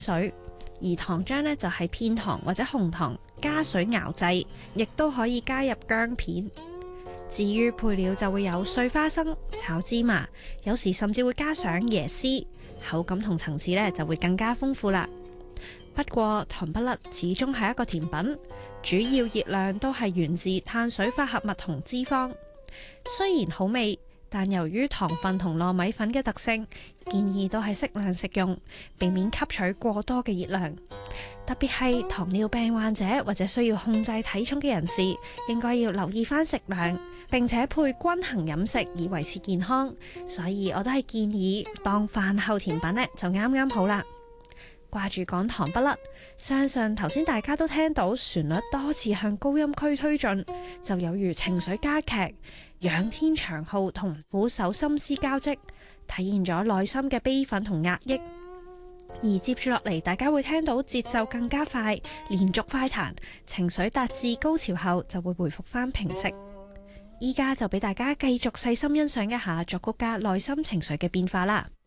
水。而糖漿呢，就係片糖或者紅糖加水熬製，亦都可以加入薑片。至於配料就會有碎花生、炒芝麻，有時甚至會加上椰絲，口感同層次呢就會更加豐富啦。不過糖不甩始終係一個甜品，主要熱量都係源自碳水化合物同脂肪。雖然好味，但由於糖分同糯米粉嘅特性，建議都係適量食用，避免吸取過多嘅熱量。特別係糖尿病患者或者需要控制體重嘅人士，應該要留意返食量，並且配均衡飲食以維持健康。所以我都係建議當飯後甜品呢，就啱啱好啦。掛住講糖不甩，相信頭先大家都聽到旋律多次向高音區推進，就有如情緒加劇、仰天長號同俯首心思交織，體現咗內心嘅悲憤同壓抑。而接住落嚟，大家會聽到節奏更加快，連續快彈，情緒達至高潮後就會回復返平息。依家就俾大家繼續細心欣賞一下作曲家內心情緒嘅變化啦。